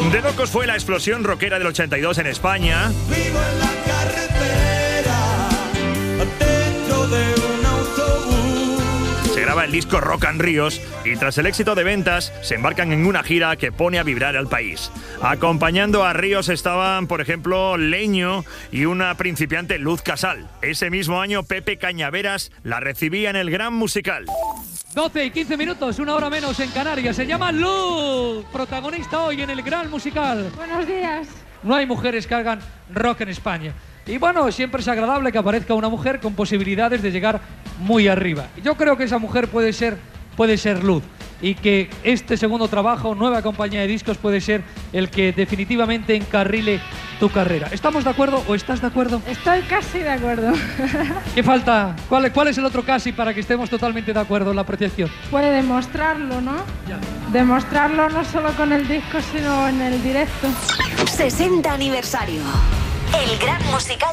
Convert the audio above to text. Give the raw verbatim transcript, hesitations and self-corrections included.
De locos fue la explosión rockera del ochenta y dos en España. Vivo en la carretera, dentro de un autobús. Se graba el disco Rock and Ríos y tras el éxito de ventas se embarcan en una gira que pone a vibrar al país. Acompañando a Ríos estaban, por ejemplo, Leño y una principiante Luz Casal. Ese mismo año Pepe Cañaveras la recibía en el Gran Musical. doce y quince minutos, una hora menos en Canarias. Se llama Luz, protagonista hoy en el Gran Musical. Buenos días. No hay mujeres que hagan rock en España. Y bueno, siempre es agradable que aparezca una mujer con posibilidades de llegar muy arriba. Yo creo que esa mujer puede ser, puede ser Luz. Y que este segundo trabajo, nueva compañía de discos, puede ser el que definitivamente encarrile tu carrera. ¿Estamos de acuerdo o estás de acuerdo? Estoy casi de acuerdo. ¿Qué falta? ¿Cuál, cuál es el otro casi para que estemos totalmente de acuerdo en la apreciación? Puede demostrarlo, ¿no? Ya. Demostrarlo no solo con el disco, sino en el directo. sesenta aniversario. El Gran Musical